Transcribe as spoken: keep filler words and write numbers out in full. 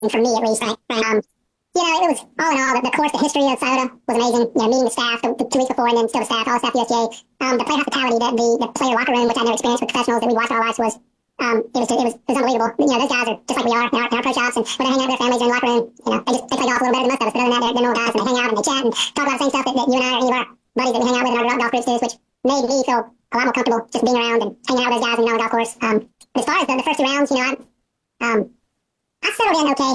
for me at least. Right, right. Um, you know, it was all in all, the, the course, the history of SOTA was amazing. You know, meeting the staff the, the two weeks before and then still the staff, all the staff at U S G A. Um, the player hospitality, the, the, the player locker room, which I never experienced with professionals that we watched our lives was, um, it was, it was, it was unbelievable. You know, those guys are just like we are in our, in our pro shops, and when they hang out with their families in the locker room, you know, they just, they play golf a little better than most of us, but other than that, they're, they're normal guys, and they hang out and they chat and talk about the same stuff that, that you and I or any of our buddies that we hang out with in our golf groups do, which made me feel a lot more comfortable just being around and hanging out with those guys and on the golf course. Um, but as far as the, the first two rounds, you know, I, um, I settled in okay.